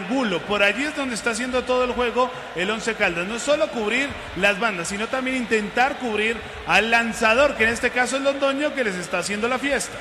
Angulo. Por allí es donde está haciendo todo el juego el Once Caldas. No solo cubrir las bandas, sino también intentar cubrir al lanzador, que en este caso es Londoño, que les está haciendo la fiesta.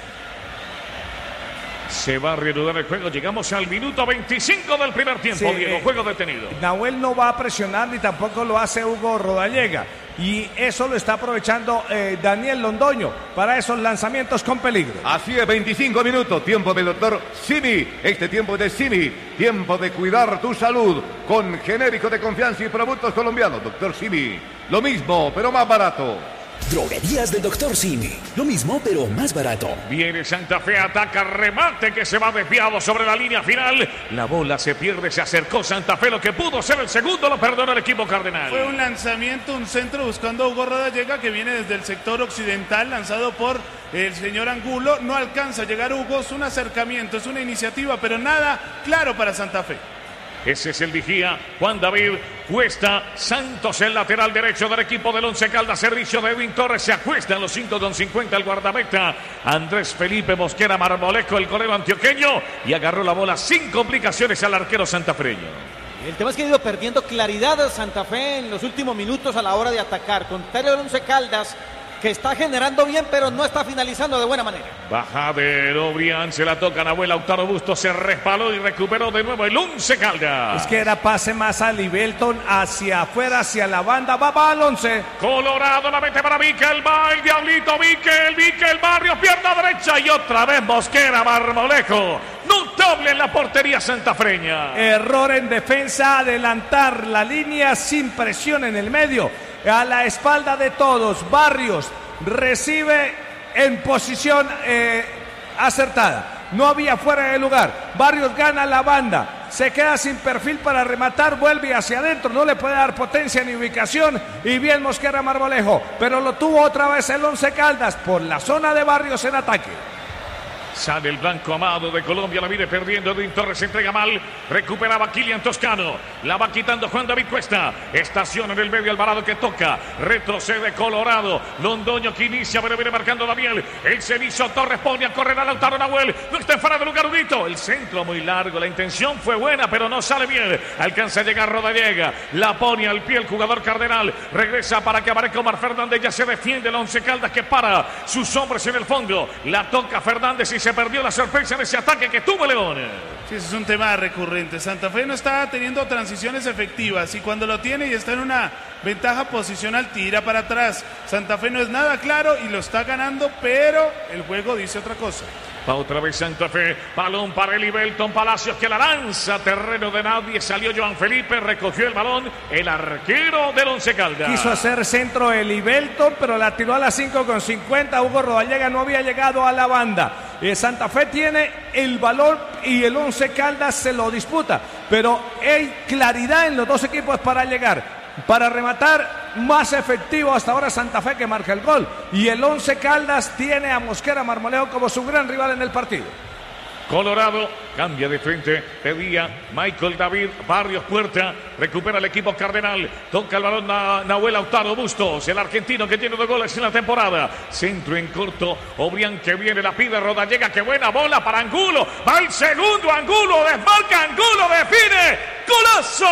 Se va a reanudar el juego. Llegamos al minuto 25 del primer tiempo, sí, Diego. Juego detenido. Nahuel no va a presionar ni tampoco lo hace Hugo Rodallega. Y eso lo está aprovechando Daniel Londoño para esos lanzamientos con peligro. Así es, 25 minutos, tiempo del doctor Simi. Este tiempo de Simi, tiempo de cuidar tu salud con genérico de confianza y productos colombianos. Doctor Simi, lo mismo, pero más barato. Droguerías del Dr. Simi. Lo mismo, pero más barato. Viene Santa Fe, ataca, remate que se va desviado sobre la línea final. La bola se pierde, se acercó Santa Fe. Lo que pudo ser el segundo lo perdonó el equipo cardenal. Fue un lanzamiento, un centro buscando a Hugo Rodallega, que viene desde el sector occidental, lanzado por el señor Angulo. No alcanza a llegar Hugo, es un acercamiento, es una iniciativa, pero nada claro para Santa Fe. Ese es el vigía, Juan David Cuesta Santos, el lateral derecho del equipo del Once Caldas. Servicio de Edwin Torres, se acuesta en los 5,50 el guardameta Andrés Felipe Mosquera Marmolejo, el golero antioqueño, y agarró la bola sin complicaciones al arquero santafreño. El tema es que ha ido perdiendo claridad a Santa Fe en los últimos minutos a la hora de atacar. Contrario al Once Caldas, que está generando bien, pero no está finalizando de buena manera. Bajadero, Brian, se la toca Nahuel. Lautaro Bustos se respaló y recuperó de nuevo el Once Caldas. Es que era pase más a Libelton, hacia afuera, hacia la banda, va al Once. Colorado, la mete para Miquel, va el diablito, Miquel Barrios, pierna derecha y otra vez Mosquera Marmolejo. Notable en la portería santafreña. Error en defensa, adelantar la línea sin presión en el medio. A la espalda de todos, Barrios recibe en posición acertada. No había fuera de lugar. Barrios gana la banda. Se queda sin perfil para rematar. Vuelve hacia adentro. No le puede dar potencia ni ubicación. Y bien Mosquera Marmolejo. Pero lo tuvo otra vez el Once Caldas por la zona de Barrios en ataque. Sale el blanco Amado de Colombia, la viene perdiendo. Edwin Torres se entrega mal, recuperaba Kilian Toscano, la va quitando Juan David Cuesta. Estaciona en el medio Alvarado que toca, retrocede Colorado. Londoño que inicia, pero viene marcando Daniel. El Cenizo Torres pone a correr a Lautaro Nahuel. No está fuera de lugar Udito. El centro muy largo, la intención fue buena, pero no sale bien. Alcanza a llegar Rodallega, la pone al pie el jugador cardenal. Regresa para que aparezca Omar Fernández, ya se defiende el Once Caldas que para sus hombres en el fondo. La toca Fernández y se perdió la sorpresa en ese ataque que tuvo León. Sí, ese es un tema recurrente. Santa Fe no está teniendo transiciones efectivas y cuando lo tiene y está en una ventaja posicional tira para atrás. Santa Fe no es nada claro y lo está ganando, pero el juego dice otra cosa. Va otra vez Santa Fe, balón para Elibelton Palacios que la lanza, terreno de nadie, salió Joan Felipe, recogió el balón, el arquero del Once Caldas. Quiso hacer centro Elibelton, pero la tiró a las 5,50, Hugo Rodallega no había llegado a la banda. Santa Fe tiene el balón y el Once Caldas se lo disputa, pero hay claridad en los dos equipos para llegar. Para rematar, más efectivo hasta ahora Santa Fe que marca el gol. Y el Once Caldas tiene a Mosquera Marmolejo como su gran rival en el partido. Colorado cambia de frente, pedía Michael David Barrios Puerta, recupera el equipo cardenal, toca el balón Nahuel Lautaro Bustos, el argentino que tiene 2 goles en la temporada, centro en corto, Obrián que viene, la pide Rodallega, que buena bola para Angulo, va el segundo Angulo, desmarca Angulo, define, ¡golazo!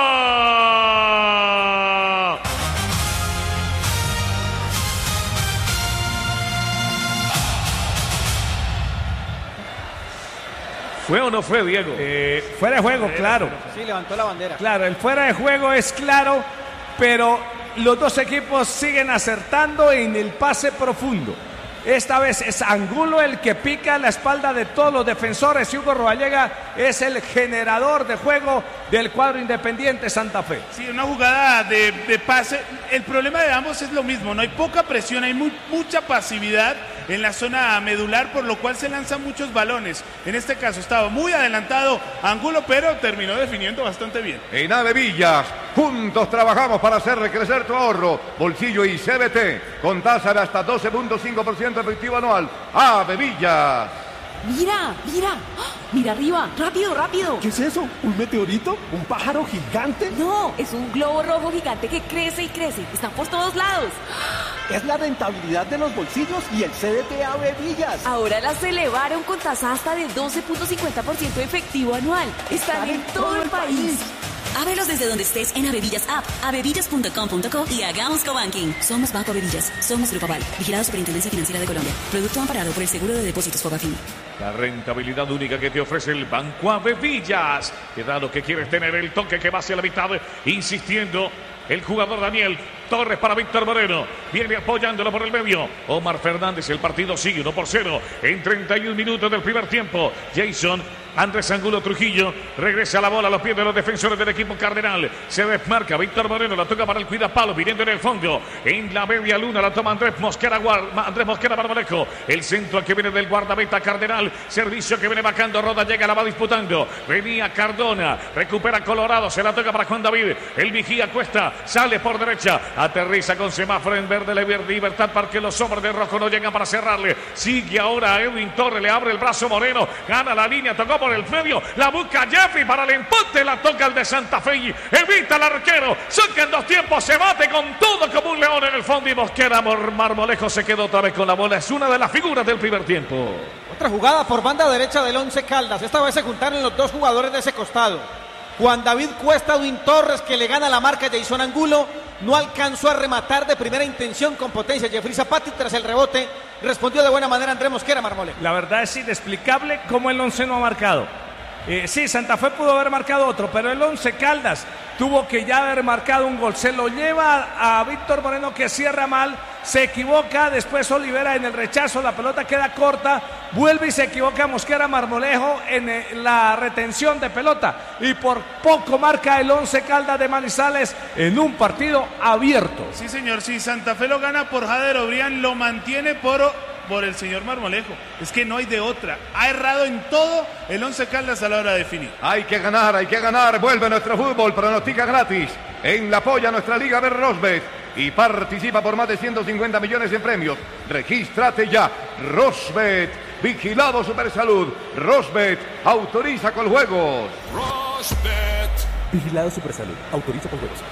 ¿Fue o no fue, Diego? Fuera de juego, claro. Sí, levantó la bandera. Claro, el fuera de juego es claro, pero los dos equipos siguen acertando en el pase profundo. Esta vez es Angulo el que pica la espalda de todos los defensores y Hugo Rodallega es el generador de juego del cuadro Independiente Santa Fe. Sí, una jugada de pase. El problema de ambos es lo mismo, no hay poca presión, hay mucha pasividad en la zona medular, por lo cual se lanzan muchos balones. En este caso estaba muy adelantado Angulo, pero terminó definiendo bastante bien. En Ave Villas, juntos trabajamos para hacer crecer tu ahorro, bolsillo y CBT, con tasa de hasta 12.5% efectivo anual. Ave Villas. Mira, mira. ¡Ah! Mira arriba. Rápido, rápido. ¿Qué es eso? ¿Un meteorito? ¿Un pájaro gigante? No, es un globo rojo gigante que crece y crece. Está por todos lados. Es la rentabilidad de los bolsillos y el CDT Avevillas. Ahora las elevaron con tasa hasta de 12.50% efectivo anual. Están en todo el país. Ábrelos desde donde estés en Avevillas App, avevillas.com.co y hagamos cobanking. Somos Banco Avevillas, somos Grupo Aval, vigilado Superintendencia Financiera de Colombia. Producto amparado por el Seguro de Depósitos Fogafín. La rentabilidad única que te ofrece el Banco Avevillas. Te da lo que quieres tener, el toque que va hacia la mitad, insistiendo. El jugador Daniel Torres para Víctor Moreno. Viene apoyándolo por el medio. Omar Fernández, el partido sigue 1-0 en 31 minutos del primer tiempo. Jason Andrés Angulo Trujillo regresa la bola a los pies de los defensores del equipo cardenal. Se desmarca Víctor Moreno, la toca para el cuidapalo, viniendo en el fondo. En la media luna la toma Andrés Mosquera Marmolejo. El centro que viene del guardameta cardenal. Servicio que viene bajando, Roda llega, la va disputando. Venía Cardona, recupera Colorado, se la toca para Juan David. El vigía Cuesta, sale por derecha. Aterriza con semáforo en verde, Libertad porque los hombres de rojo no llegan para cerrarle. Sigue ahora Edwin Torres, le abre el brazo Moreno, gana la línea, tocó por el medio, la busca Jeffrey para el empate, la toca el de Santa Fe y evita al arquero. Saca en dos tiempos, se bate con todo como un león en el fondo y Mosquera Marmolejo se quedó otra vez con la bola. Es una de las figuras del primer tiempo. Otra jugada por banda derecha del Once Caldas. Esta vez se juntaron los dos jugadores de ese costado. Juan David Cuesta, Edwin Torres, que le gana la marca a Jason Angulo. No alcanzó a rematar de primera intención con potencia Jeffrey Zapata y tras el rebote respondió de buena manera Andrés Mosquera Marmolejo. La verdad es inexplicable cómo el Once no ha marcado. Sí, Santa Fe pudo haber marcado otro, pero el Once Caldas tuvo que ya haber marcado un gol. Se lo lleva a Víctor Moreno, que cierra mal, se equivoca, después Olivera en el rechazo, la pelota queda corta, vuelve y se equivoca Mosquera Marmolejo en la retención de pelota y por poco marca el Once Caldas de Manizales en un partido abierto. Sí, señor, sí, Santa Fe lo gana por Jader Obrián, lo mantiene por el señor Marmolejo. Es que no hay de otra. Ha errado en todo el Once Caldas a la hora de definir. Hay que ganar. Vuelve nuestro fútbol. Pronostica gratis en la polla nuestra Liga de Rosbet y participa por más de 150 millones en premios. Regístrate ya. Rosbet, vigilado Supersalud. Rosbet, autoriza con juegos. Rosbet, vigilado Supersalud, autoriza con juegos.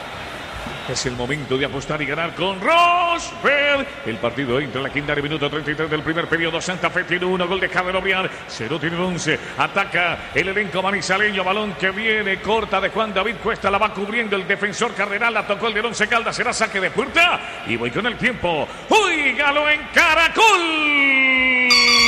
Es el momento de apostar y ganar con Rosbet. El partido entra en la quinta de minuto 33 del primer periodo. Santa Fe tiene 1, gol de Jader Obrián. 0 tiene 11. Ataca el elenco manizaleño. Balón que viene corta de Juan David Cuesta. La va cubriendo el defensor cardenal. La tocó el del Once Caldas. Será saque de puerta. Y voy con el tiempo. ¡Uy! Galo en Caracol.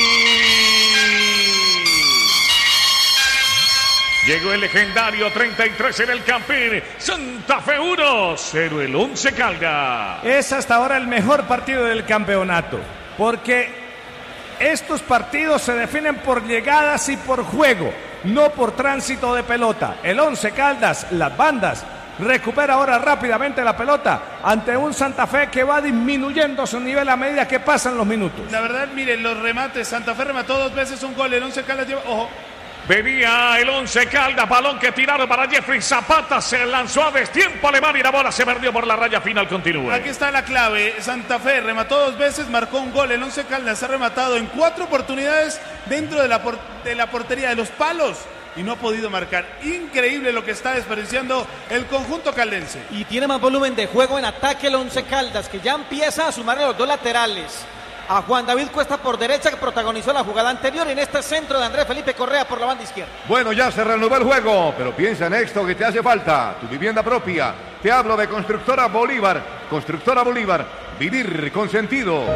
Llegó el legendario 33 en el Campín. Santa Fe 1-0 el Once Caldas. Es hasta ahora el mejor partido del campeonato, porque estos partidos se definen por llegadas y por juego, no por tránsito de pelota. El Once Caldas, las bandas, recupera ahora rápidamente la pelota ante un Santa Fe que va disminuyendo su nivel a medida que pasan los minutos. La verdad, miren, los remates. Santa Fe remató 2 veces un gol. El Once Caldas lleva... Ojo. Venía el Once Caldas, balón que tiraron para Jeffrey Zapata, se lanzó a destiempo alemán y la bola se perdió por la raya final. Continúa. Aquí está la clave. Santa Fe remató 2 veces, marcó un gol. El Once Caldas ha rematado en 4 oportunidades dentro de la portería de los palos y no ha podido marcar. Increíble lo que está desperdiciando el conjunto caldense. Y tiene más volumen de juego en ataque el Once Caldas, que ya empieza a sumar a los dos laterales. A Juan David Cuesta por derecha, que protagonizó la jugada anterior, en este centro de Andrés Felipe Correa por la banda izquierda. Bueno, ya se reanudó el juego, pero piensa en esto que te hace falta, tu vivienda propia. Te hablo de Constructora Bolívar. Constructora Bolívar, vivir con sentido.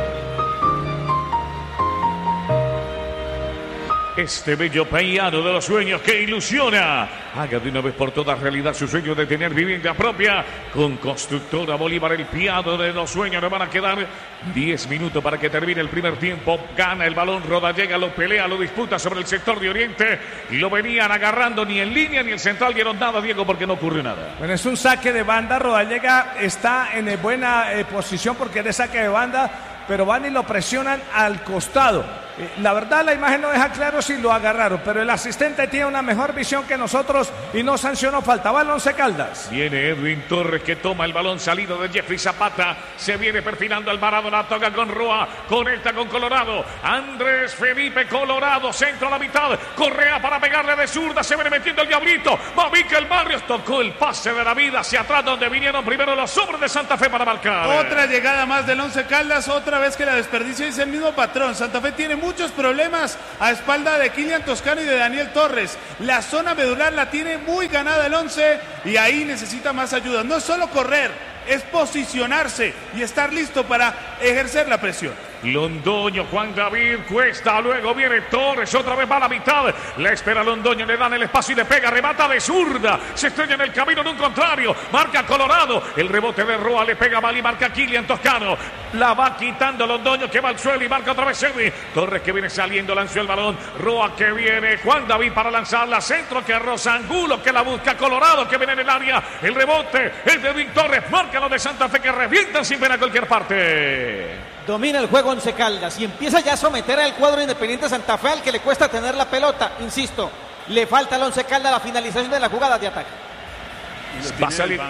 Este bello paisano de los sueños que ilusiona. Haga de una vez por todas realidad su sueño de tener vivienda propia. Con Constructora Bolívar, el piano de los sueños. Le van a quedar 10 minutos para que termine el primer tiempo. Gana el balón, Roda llega, lo pelea, lo disputa sobre el sector de Oriente. Y lo venían agarrando ni en línea ni el central dieron nada, Diego, porque no ocurrió nada. Bueno, es un saque de banda. Rodallega está en buena posición porque es de saque de banda, pero van y lo presionan al costado. La verdad, la imagen no deja claro si lo agarraron, pero el asistente tiene una mejor visión que nosotros y no sancionó falta. Va el Once Caldas. Viene Edwin Torres que toma el balón salido de Jeffrey Zapata. Se viene perfilando Alvarado, la toca con Roa. Conecta con Colorado. Andrés Felipe Colorado, centro a la mitad. Correa para pegarle de zurda. Se viene metiendo el diablito. Va Mikel Barrios. Tocó el pase de la vida hacia atrás donde vinieron primero los hombres de Santa Fe para marcar. Otra llegada más del Once Caldas. Otra vez que la desperdicia, dice el mismo patrón. Santa Fe tiene muchos problemas a espalda de Kylian Toscano y de Daniel Torres. La zona medular la tiene muy ganada el Once y ahí necesita más ayuda. No es solo correr, es posicionarse y estar listo para ejercer la presión. Londoño, Juan David Cuesta, luego viene Torres, otra vez va a la mitad, la espera Londoño, le dan el espacio y le pega, remata de zurda, se estrella en el camino de un contrario, marca Colorado, el rebote de Roa, le pega mal y marca Kylian Toscano, la va quitando Londoño que va al suelo y marca otra vez Edwin Torres que viene saliendo, lanzó el balón, Roa que viene, Juan David para lanzarla, centro que roza Angulo que la busca, Colorado que viene en el área, el rebote, el de Edwin Torres, marca lo de Santa Fe que revientan sin pena a cualquier parte. Domina el juego Once Caldas y empieza ya a someter al cuadro Independiente Santa Fe al que le cuesta tener la pelota. Insisto, le falta al Once Caldas la finalización de la jugada de ataque. Va a salir.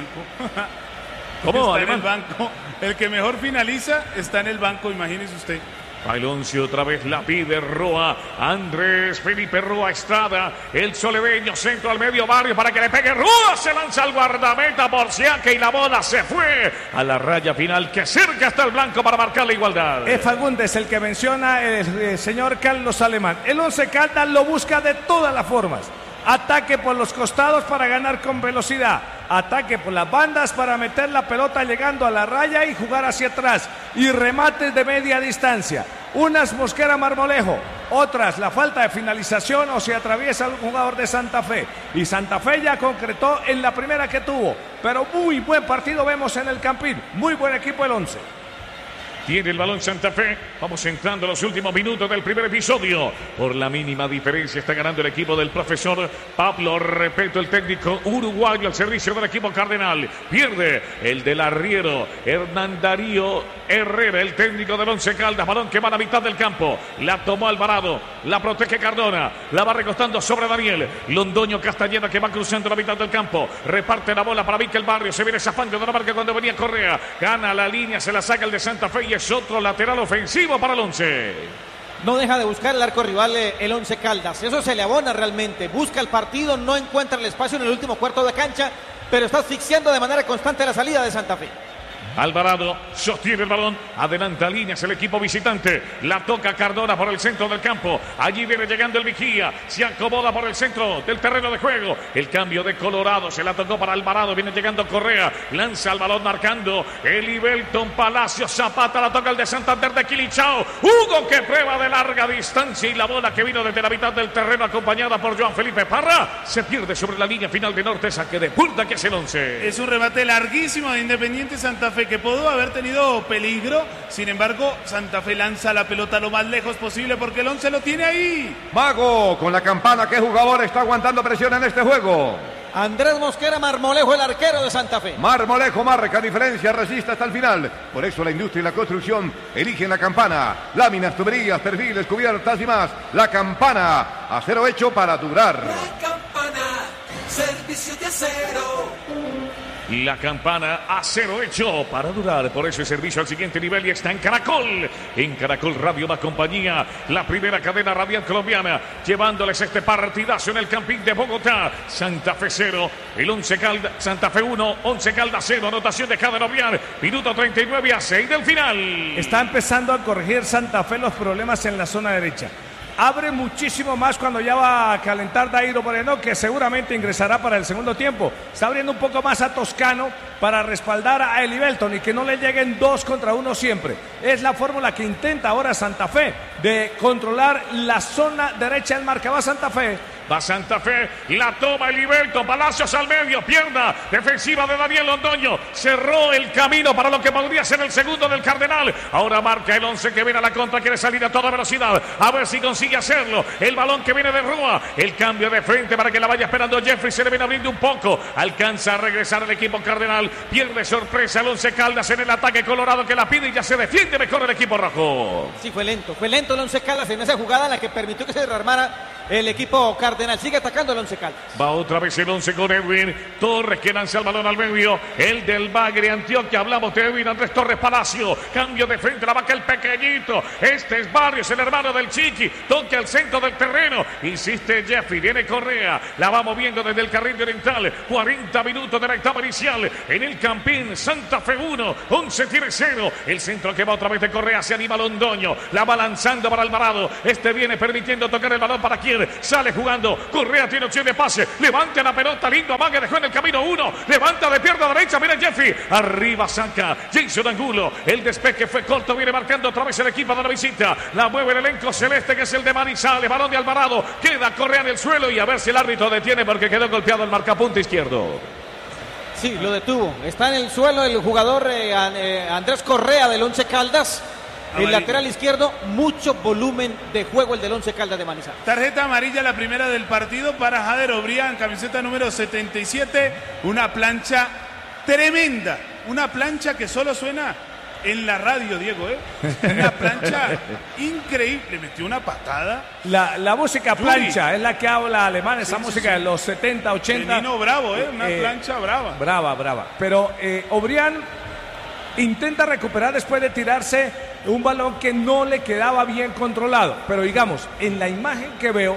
¿Cómo? Está en el banco. El que mejor finaliza está en el banco, imagínese usted. El Once otra vez la pide Roa, Andrés Felipe Roa Estrada, el soledeño, centro al medio barrio para que le pegue Roa, se lanza al guardameta por Siaca y la bola se fue a la raya final que cerca está el blanco para marcar la igualdad. Es Fagundes el que menciona el señor Carlos Alemán. El Once Caldas lo busca de todas las formas. Ataque por los costados para ganar con velocidad. Ataque por las bandas para meter la pelota llegando a la raya y jugar hacia atrás. Y remates de media distancia. Unas Mosquera Marmolejo, otras la falta de finalización o se atraviesa un jugador de Santa Fe. Y Santa Fe ya concretó en la primera que tuvo. Pero muy buen partido vemos en el Campín. Muy buen equipo el Once. Tiene el balón Santa Fe. Vamos entrando a los últimos minutos del primer episodio. Por la mínima diferencia está ganando el equipo del profesor Pablo Repeto, el técnico uruguayo al servicio del equipo cardenal. Pierde el del arriero Hernán Darío Herrera, el técnico del Once Caldas. Balón que va a la mitad del campo. La tomó Alvarado. La protege Cardona. La va recostando sobre Daniel. Londoño Castañeda que va cruzando la mitad del campo. Reparte la bola para Mikel Barrio. Se viene zafando de la marca cuando venía Correa. Gana la línea, se la saca el de Santa Fe y es otro lateral ofensivo para el Once. No deja de buscar el arco rival el Once Caldas. Eso se le abona realmente. Busca el partido, no encuentra el espacio en el último cuarto de cancha, pero está asfixiando de manera constante la salida de Santa Fe. Alvarado sostiene el balón, adelanta líneas el equipo visitante, la toca Cardona por el centro del campo, allí viene llegando el vigía, se acomoda por el centro del terreno de juego, el cambio de Colorado, se la tocó para Alvarado, viene llegando Correa, lanza el balón marcando Elibelton Palacio, Zapata, la toca el de Santander de Quilichao, Hugo que prueba de larga distancia y la bola que vino desde la mitad del terreno acompañada por Joan Felipe Parra, se pierde sobre la línea final de norte, saque de puerta que es el Once. Es un remate larguísimo de Independiente Santa Fe que pudo haber tenido peligro, sin embargo Santa Fe lanza la pelota lo más lejos posible porque el Once lo tiene ahí. Mago con la campana, ¿qué jugador está aguantando presión en este juego? Andrés Mosquera Marmolejo, el arquero de Santa Fe. Marmolejo marca diferencia, resiste hasta el final. Por eso la industria y la construcción eligen la campana. Láminas, tuberías, perfiles, cubiertas y más. La campana, acero hecho para durar. La campana, servicio de acero. La campana, acero hecho para durar. Por eso el servicio al siguiente nivel y está en Caracol. En Caracol Radio La Compañía, la primera cadena radial colombiana, llevándoles este partidazo en el Campín de Bogotá. Santa Fe 0, el Once Caldas, Santa Fe 1, Once Caldas 0. Anotación de Jader Oviar, minuto 39 a 6 del final. Está empezando a corregir Santa Fe los problemas en la zona derecha. Abre muchísimo más cuando ya va a calentar Dairo Moreno, que seguramente ingresará para el segundo tiempo. Está abriendo un poco más a Toscano para respaldar a Elibelton y que no le lleguen 2 contra 1 siempre. Es la fórmula que intenta ahora Santa Fe de controlar la zona derecha del marcador. Santa Fe Va Santa Fe, la toma Heriberto, Palacios al medio, pierna defensiva de Daniel Londoño. Cerró el camino para lo que podría ser el segundo del Cardenal. Ahora marca el 11 que viene a la contra, quiere salir a toda velocidad. A ver si consigue hacerlo. El balón que viene de Rúa. El cambio de frente para que la vaya esperando Jeffrey. Se le viene abriendo un poco. Alcanza a regresar el equipo Cardenal. Pierde sorpresa el 11 Caldas en el ataque colorado que la pide y ya se defiende mejor el equipo rojo. Sí, fue lento el 11 Caldas en esa jugada en la que permitió que se rearmara el equipo Cardenal. Sigue atacando el 11 Caldas. Va otra vez el 11 con Edwin Torres que lanza el balón al medio. El del Bagre Antioquia. Hablamos de Edwin Andrés Torres Palacio. Cambio de frente, la vaca el pequeñito. Este es Barrios, el hermano del Chiqui. Toca al centro del terreno. Insiste Jeffrey. Viene Correa. La va moviendo desde el carril oriental. 40 minutos de la etapa inicial. En el Campín, Santa Fe 1. 11 tiene 0. El centro que va otra vez de Correa. Se anima Londoño. La va lanzando para Alvarado. Este viene permitiendo tocar el balón para quien sale jugando. Correa tiene opción de pase. Levanta la pelota. Lindo amague. Dejó en el camino 1. Levanta de pierna derecha. Mira Jeffrey. Arriba saca Jason Angulo. El despeje fue corto. Viene marcando otra vez el equipo de la visita. La mueve el elenco celeste que es el de Manizales. Balón de Alvarado. Queda Correa en el suelo y a ver si el árbitro detiene porque quedó golpeado el marcapunto izquierdo. Sí, lo detuvo. Está en el suelo el jugador Andrés Correa del 11 Caldas. El lateral izquierdo, mucho volumen de juego el del 11 Caldas de Manizales. Tarjeta amarilla, la primera del partido para Jader Obrián, camiseta número 77. Una plancha tremenda. Una plancha que solo suena en la radio, Diego, Una plancha increíble. Le metió una patada. La música plancha es la que habla alemán, esa música de los 70, 80. Nino Bravo, una plancha brava. Brava. Pero Obrián intenta recuperar después de tirarse un balón que no le quedaba bien controlado. Pero digamos, en la imagen que veo,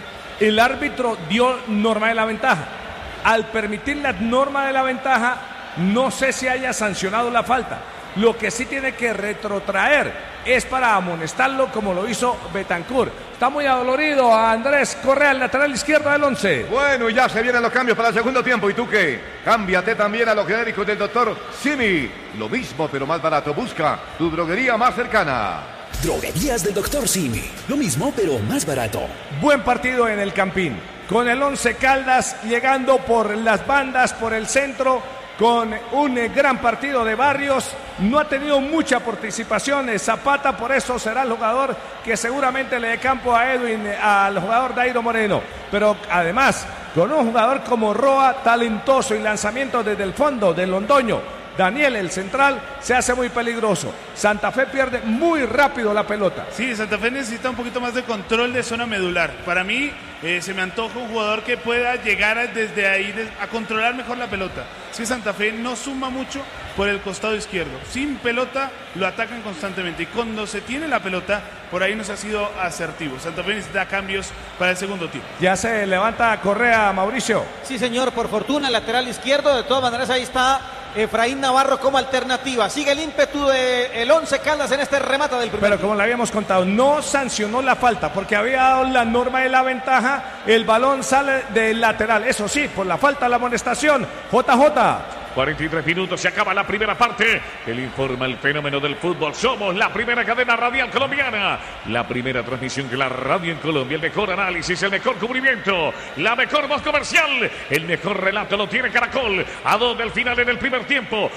el árbitro dio norma de la ventaja. Al permitir la norma de la ventaja, no sé si haya sancionado la falta. Lo que sí tiene que retrotraer es para amonestarlo como lo hizo Betancur. Está muy adolorido a Andrés Correa, el lateral izquierdo del 11. Bueno, y ya se vienen los cambios para el segundo tiempo. ¿Y tú qué? Cámbiate también a los genéricos del doctor Simi. Lo mismo, pero más barato. Busca tu droguería más cercana. Droguerías del Dr. Simi. Lo mismo, pero más barato. Buen partido en el Campín. Con el 11 Caldas llegando por las bandas, por el centro, con un gran partido de Barrios. No ha tenido mucha participación Zapata, por eso será el jugador que seguramente le dé campo a Edwin, al jugador Dairo Moreno. Pero además, con un jugador como Roa, talentoso y lanzamiento desde el fondo de Londoño, Daniel, el central, se hace muy peligroso. Santa Fe pierde muy rápido la pelota. Sí, Santa Fe necesita un poquito más de control de zona medular. Para mí, se me antoja un jugador que pueda llegar desde ahí a controlar mejor la pelota. Es que Santa Fe no suma mucho por el costado izquierdo. Sin pelota lo atacan constantemente. Y cuando se tiene la pelota, por ahí nos ha sido asertivo. Santa Fe necesita cambios para el segundo tiempo. Ya se levanta Correa, Mauricio. Sí, señor, por fortuna, lateral izquierdo. De todas maneras, ahí está Efraín Navarro como alternativa. Sigue el ímpetu del 11 Caldas en este remate del primer. Pero como le habíamos contado, no sancionó la falta porque había dado la norma de la ventaja. El balón sale del lateral. Eso sí, por la falta, la amonestación. JJ. 43 minutos, se acaba la primera parte. El informa el fenómeno del fútbol. Somos la primera cadena radial colombiana. La primera transmisión de la radio en Colombia. El mejor análisis, el mejor cubrimiento, la mejor voz comercial. El mejor relato lo tiene Caracol. A 2 del final en el primer tiempo.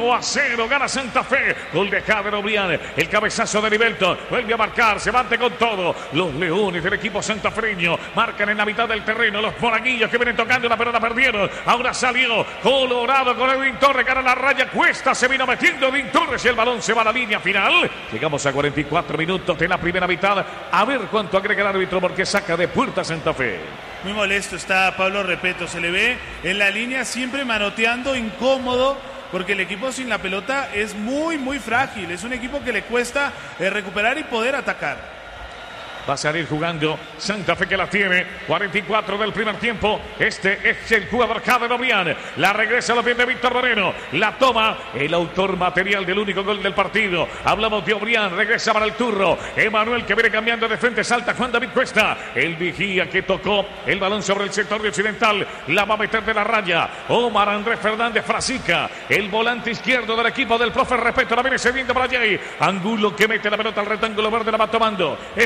1-0 gana Santa Fe. Gol de Jader Obrián. El cabezazo de Heriberto. Vuelve a marcar, se bate con todo. Los leones del equipo santafreño marcan en la mitad del terreno. Los moraguillos que vienen tocando la pelota perdieron. Ahora salió Colorado con Edwin Torres, gana la raya, Cuesta, se vino metiendo Edwin Torres y el balón se va a la línea final. Llegamos a 44 minutos de la primera mitad. A ver cuánto agrega el árbitro porque saca de puerta Santa Fe. Muy molesto está Pablo Repeto, se le ve en la línea siempre manoteando, incómodo, porque el equipo sin la pelota es muy frágil. Es un equipo que le cuesta recuperar y poder atacar. Va a salir jugando Santa Fe que la tiene. 44 del primer tiempo. Este es el jugador Jader Obrián. La regresa a los pies de Víctor Moreno. La toma el autor material del único gol del partido. Hablamos de Obrián. Regresa para el turro. Emanuel que viene cambiando de frente. Salta Juan David Cuesta. El vigía que tocó el balón sobre el sector de occidental. La va a meter de la raya. Omar Andrés Fernández Frasica. El volante izquierdo del equipo del profe Repeto. La viene cediendo para allí. Angulo que mete la pelota al rectángulo verde. La va tomando. Este da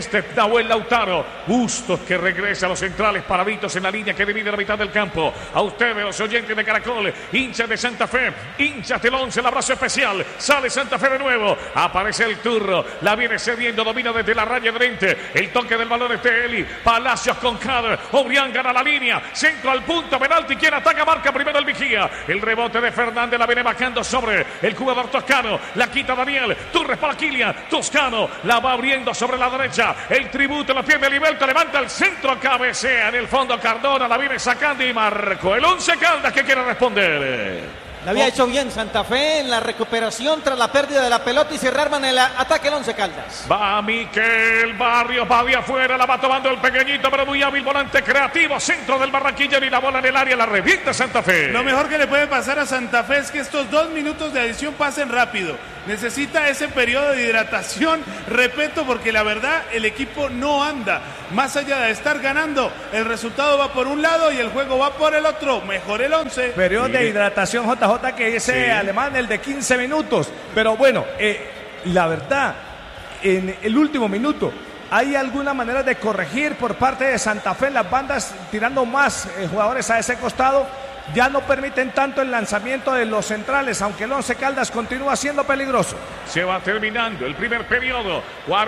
Nahuel Lautaro. Bustos que regresa a los centrales, paraditos en la línea que divide la mitad del campo. A ustedes, los oyentes de Caracol, hinchas de Santa Fe, hinchas del 11, el abrazo especial. Sale Santa Fe de nuevo. Aparece el turno. La viene cediendo, domina desde la raya de 20. El toque del balón es de Eli. Palacios con Cader. Obrián gana la línea. Centro al punto. Penalti. Quien ataca marca primero el vigía. El rebote de Fernández la viene bajando sobre el jugador toscano. La quita Daniel. Torres para Kylian. Toscano la va abriendo sobre la derecha. El tributo la pierde Liberto. Levanta el centro. Cabecea en el fondo Cardona. La viene sacando y marcó. El 11 Caldas que quiere responder. La había hecho bien Santa Fe en la recuperación tras la pérdida de la pelota y se rearman el ataque el 11 Caldas. Va Miquel Barrios, va de afuera, la va tomando el pequeñito, pero muy hábil, volante creativo, centro del Barranquilla y la bola en el área, la revienta Santa Fe. Lo mejor que le puede pasar a Santa Fe es que estos 2 minutos de adición pasen rápido. Necesita ese periodo de hidratación, repito, porque la verdad el equipo no anda. Más allá de estar ganando, el resultado va por un lado y el juego va por el otro. Mejor el 11. Periodo de hidratación, JJ, que dice alemán, el de 15 minutos. Pero bueno, la verdad, en el último minuto, ¿hay alguna manera de corregir por parte de Santa Fe las bandas tirando más jugadores a ese costado? Ya no permiten tanto el lanzamiento de los centrales, aunque el 11 Caldas continúa siendo peligroso. Se va terminando el primer periodo,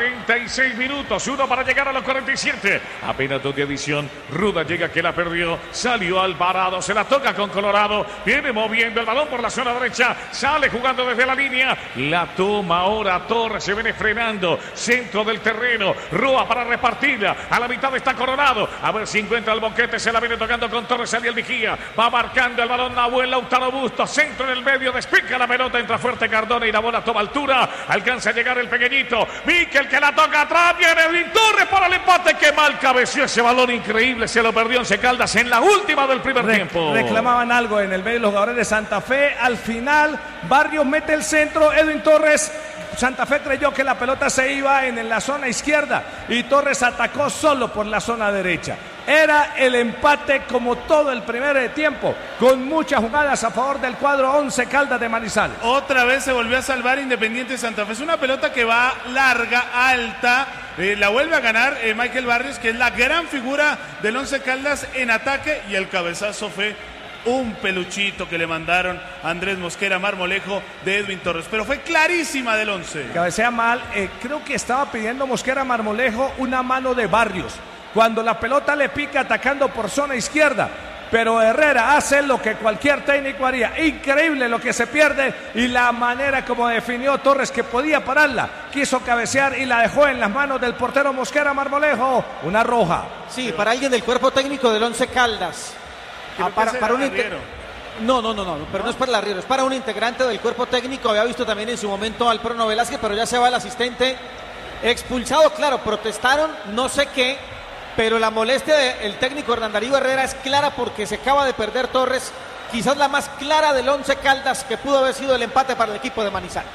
46 minutos, 1 para llegar a los 47. Apenas 2 de adición, Ruda llega que la perdió, salió Alvarado, se la toca con Colorado, viene moviendo el balón por la zona derecha, sale jugando desde la línea, la toma ahora Torres, se viene frenando, centro del terreno, Roa para repartirla, a la mitad está Coronado, a ver si encuentra el boquete, se la viene tocando con Torres, sale el vigía, va marcando el balón Nahuel Lautaro Bustos, centro en el medio, despeja la pelota, entra fuerte Cardona y la bola toma altura, alcanza a llegar el pequeñito, Miquel que la toca atrás, viene Edwin Torres para el empate, que mal cabeció ese balón increíble, se lo perdió Once Caldas en la última del primer tiempo. Reclamaban algo en el medio los jugadores de Santa Fe, al final Barrios mete el centro, Edwin Torres, Santa Fe creyó que la pelota se iba en la zona izquierda y Torres atacó solo por la zona derecha. Era el empate como todo el primer tiempo, con muchas jugadas a favor del cuadro 11 Caldas de Manizales. Otra vez se volvió a salvar Independiente Santa Fe. Es una pelota que va larga, alta. La vuelve a ganar Michael Barrios, que es la gran figura del 11 Caldas en ataque. Y el cabezazo fue un peluchito que le mandaron a Andrés Mosquera Marmolejo de Edwin Torres. Pero fue clarísima del 11. Cabecea mal. Creo que estaba pidiendo Mosquera Marmolejo una mano de Barrios cuando la pelota le pica atacando por zona izquierda, pero Herrera hace lo que cualquier técnico haría. Increíble lo que se pierde y la manera como definió Torres, que podía pararla, quiso cabecear y la dejó en las manos del portero Mosquera Marmolejo. Una roja. Sí, para alguien del cuerpo técnico del 11 Caldas. Para un No, pero no es para el arriero, es para un integrante del cuerpo técnico. Había visto también en su momento al Prono Velázquez, pero ya se va el asistente expulsado. Claro, protestaron, no sé qué, pero la molestia del técnico Hernán Darío Herrera es clara porque se acaba de perder Torres, quizás la más clara del 11 Caldas, que pudo haber sido el empate para el equipo de Manizales.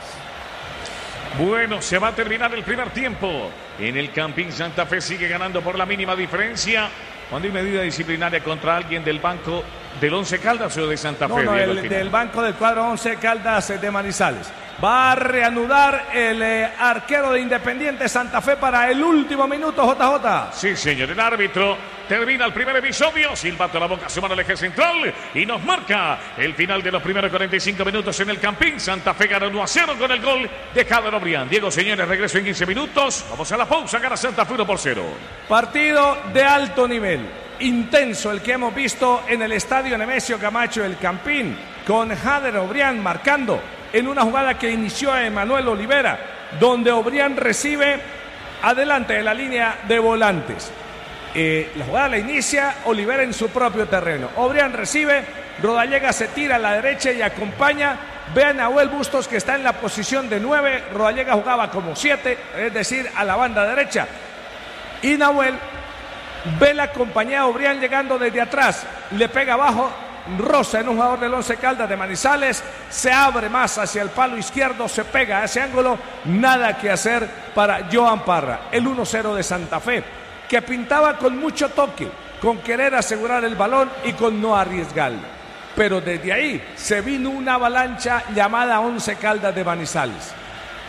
Bueno, se va a terminar el primer tiempo. En el Campín Santa Fe sigue ganando por la mínima diferencia. ¿Cuándo hay medida disciplinaria contra alguien del banco del 11 Caldas o de Santa Fe? No, el del banco del cuadro 11 Caldas de Manizales. Va a reanudar el arquero de Independiente Santa Fe para el último minuto, JJ. Sí, señor, el árbitro termina el primer episodio, silbato a la boca, suma al eje central y nos marca el final de los primeros 45 minutos en el Campín. Santa Fe gana 1-0 con el gol de Jader Obrián. Diego, señores, regreso en 15 minutos. Vamos a la pausa, gana Santa Fe 1-0. Partido de alto nivel, intenso el que hemos visto en el estadio Nemesio Camacho El Campín, con Jader Obrián marcando en una jugada que inició a Emanuel Olivera, donde Obrián recibe adelante de la línea de volantes. La jugada la inicia Olivera en su propio terreno. Obrián recibe, Rodallega se tira a la derecha y acompaña. Ve a Nahuel Bustos, que está en la posición de 9. Rodallega jugaba como 7, es decir, a la banda derecha. Y Nahuel ve la compañía de Obrián llegando desde atrás. Le pega abajo, roza en un jugador del 11 Caldas de Manizales, se abre más hacia el palo izquierdo, se pega a ese ángulo. Nada que hacer para Joan Parra. El 1-0 de Santa Fe, que pintaba con mucho toque, con querer asegurar el balón y con no arriesgarlo. Pero desde ahí se vino una avalancha llamada 11 Caldas de Manizales.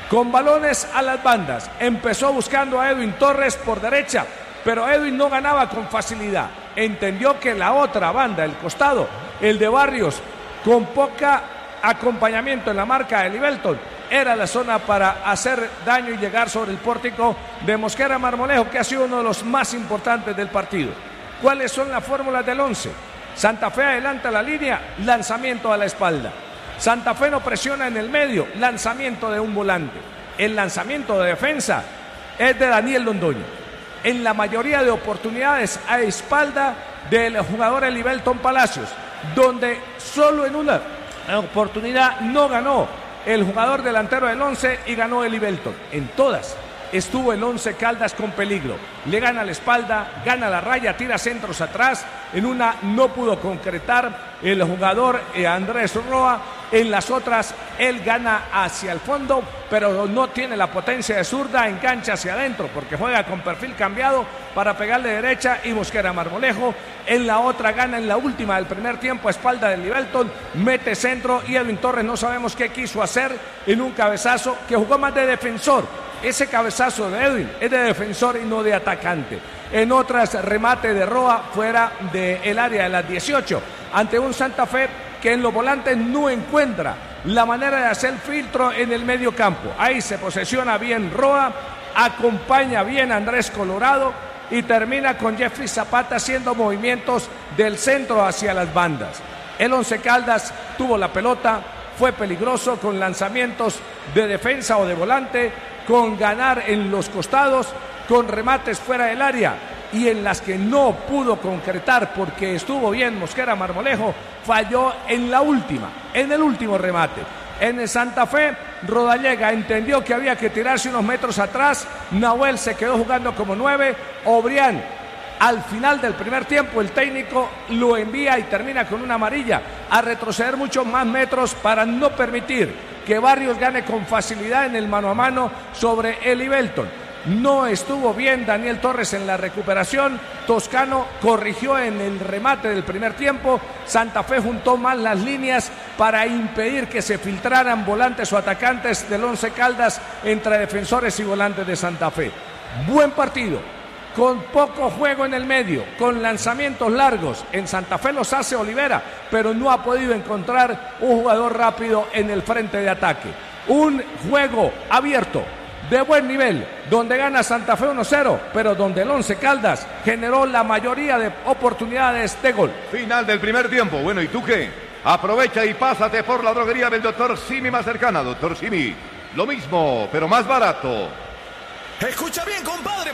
con balones a las bandas. Empezó buscando a Edwin Torres por derecha, pero Edwin no ganaba con facilidad. Entendió que la otra banda, el costado, el de Barrios, con poca acompañamiento en la marca de Libelton, era la zona para hacer daño y llegar sobre el pórtico de Mosquera Marmolejo, que ha sido uno de los más importantes del partido. ¿Cuáles son las fórmulas del 11? Santa Fe adelanta la línea, lanzamiento a la espalda. Santa Fe no presiona en el medio, lanzamiento de un volante. El lanzamiento de defensa es de Daniel Londoño. En la mayoría de oportunidades a espalda del jugador Libelton Palacios, donde solo en una oportunidad no ganó el jugador delantero del 11 y ganó Libelton. En todas estuvo el 11 Caldas con peligro. Le gana la espalda, gana la raya, tira centros atrás. En una no pudo concretar el jugador Andrés Roa. En las otras él gana hacia el fondo, pero no tiene la potencia de zurda, engancha hacia adentro porque juega con perfil cambiado para pegarle derecha y Mosquera Marmolejo. En la otra gana en la última del primer tiempo a espalda de Libelton, mete centro y Edwin Torres no sabemos qué quiso hacer en un cabezazo que jugó más de defensor. Ese cabezazo de Edwin es de defensor y no de atacante. En otras, remate de Roa fuera del área de las 18, ante un Santa Fe que en los volantes no encuentra la manera de hacer filtro en el medio campo. Ahí se posesiona bien Roa, acompaña bien a Andrés Colorado y termina con Jeffrey Zapata haciendo movimientos del centro hacia las bandas. El 11 Caldas tuvo la pelota, fue peligroso con lanzamientos de defensa o de volante, con ganar en los costados, con remates fuera del área y en las que no pudo concretar porque estuvo bien Mosquera Marmolejo, falló en la última, en el último remate. En el Santa Fe, Rodallega entendió que había que tirarse unos metros atrás, Nahuel se quedó jugando como 9, Obrián al final del primer tiempo el técnico lo envía y termina con una amarilla a retroceder muchos más metros para no permitir que Barrios gane con facilidad en el mano a mano sobre el Libelton. No estuvo bien Daniel Torres en la recuperación, Toscano corrigió en el remate del primer tiempo, Santa Fe juntó mal las líneas para impedir que se filtraran volantes o atacantes del 11 Caldas entre defensores y volantes de Santa Fe. Buen partido, con poco juego en el medio, con lanzamientos largos. En Santa Fe los hace Olivera, pero no ha podido encontrar un jugador rápido en el frente de ataque. Un juego abierto, de buen nivel, donde gana Santa Fe 1-0, pero donde el 11 Caldas generó la mayoría de oportunidades de gol. Final del primer tiempo. Bueno, ¿y tú qué? Aprovecha y pásate por la droguería del Dr. Simi más cercana. Dr. Simi, lo mismo, pero más barato. Escucha bien, compadre.